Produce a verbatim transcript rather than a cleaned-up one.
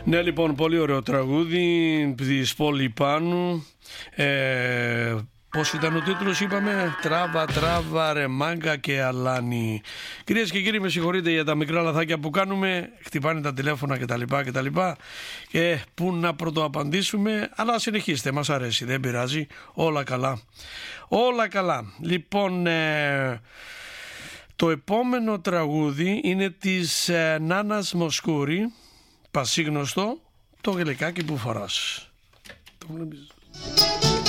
Ναι, λοιπόν, πολύ ωραίο τραγούδι της Πόλη Πάνου. Ε, πώς ήταν ο τίτλος, είπαμε? Τράβα, τράβα, ρε μάγκα και αλάνι. Κυρίες και κύριοι, με συγχωρείτε για τα μικρά λαθάκια που κάνουμε. Χτυπάνε τα τηλέφωνα κτλ. κτλ. Και πού να πρωτοαπαντήσουμε, αλλά συνεχίστε, μας αρέσει, δεν πειράζει. Όλα καλά. Όλα καλά. Λοιπόν, ε, το επόμενο τραγούδι είναι της ε, Νάνας Μοσκούρη, πασίγνωστο, το γελεκάκι που φοράς. Το βλέπεις.